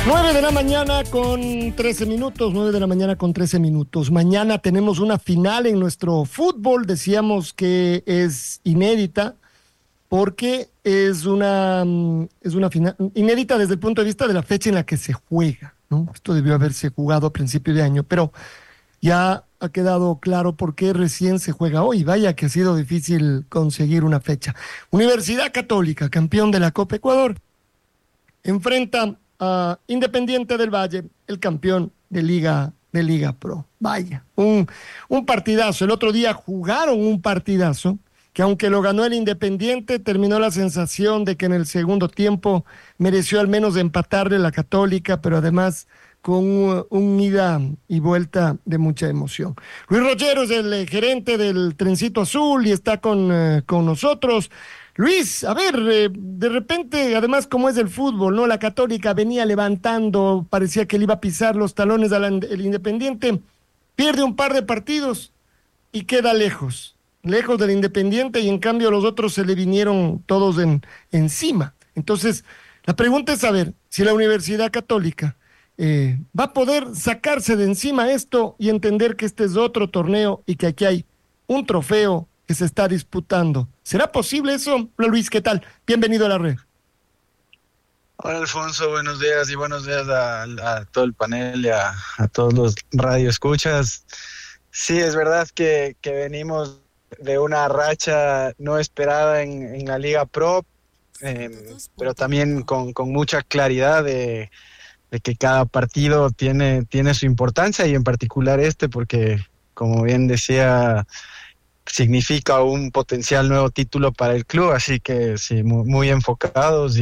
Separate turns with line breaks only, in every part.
9 de la mañana con 13 minutos, 9 de la mañana con 13 minutos. Mañana tenemos una final en nuestro fútbol, decíamos que es inédita, porque es una final inédita desde el punto de vista de la fecha en la que se juega, ¿no? Esto debió haberse jugado a principio de año, pero ya ha quedado claro por qué recién se juega hoy. Vaya que ha sido difícil conseguir una fecha. Universidad Católica, campeón de la Copa Ecuador, enfrenta a Independiente del Valle, el campeón de Liga Pro. Vaya, un partidazo. El otro día jugaron un partidazo que, aunque lo ganó el Independiente, terminó la sensación de que en el segundo tiempo mereció al menos empatarle la Católica, pero además con un ida y vuelta de mucha emoción. Luis Rollero es el gerente del Trencito Azul y está con nosotros. Luis, a ver, de repente, además como es el fútbol, ¿no? La Católica venía levantando, parecía que le iba a pisar los talones el Independiente, pierde un par de partidos y queda lejos del Independiente, y en cambio los otros se le vinieron todos encima. Entonces, la pregunta es saber si la Universidad Católica va a poder sacarse de encima esto y entender que este es otro torneo y que aquí hay un trofeo que se está disputando. ¿Será posible eso? Hola Luis, ¿qué tal? Bienvenido a la red.
Hola Alfonso, buenos días y buenos días a todo el panel y a todos los radioescuchas. Sí, es verdad que venimos de una racha no esperada en la Liga Pro, pero también con mucha claridad de que cada partido tiene su importancia, y en particular porque, como bien decía, significa un potencial nuevo título para el club, así que sí, muy enfocados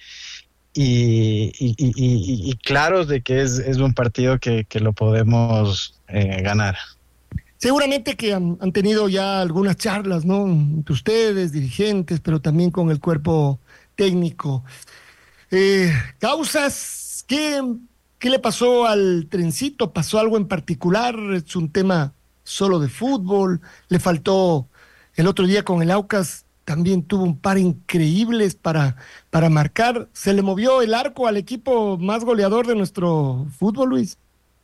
y claros de que es un partido que lo podemos ganar.
Seguramente que han tenido ya algunas charlas, ¿no? Entre ustedes, dirigentes, pero también con el cuerpo técnico. ¿Causas? ¿Qué le pasó al Trencito? ¿Pasó algo en particular? ¿Es un tema solo de fútbol? ¿Le faltó el otro día con el Aucas? También tuvo un par increíbles para marcar. ¿Se le movió el arco al equipo más goleador de nuestro fútbol, Luis?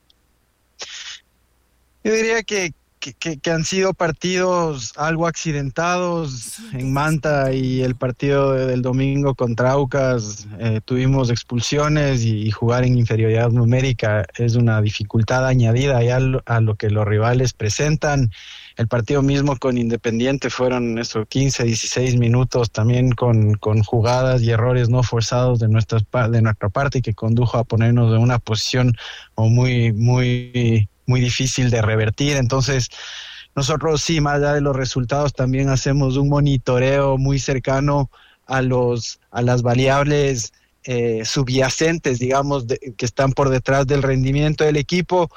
Yo diría que han sido partidos algo accidentados. En Manta y el partido del domingo contra Aucas tuvimos expulsiones, y jugar en inferioridad numérica es una dificultad añadida ya a lo que los rivales presentan. El partido mismo con Independiente fueron 15, 16 minutos también con jugadas y errores no forzados de nuestra parte, que condujo a ponernos en una posición muy difícil de revertir. Entonces, nosotros sí, más allá de los resultados, también hacemos un monitoreo muy cercano a las variables subyacentes, digamos, que están por detrás del rendimiento del equipo,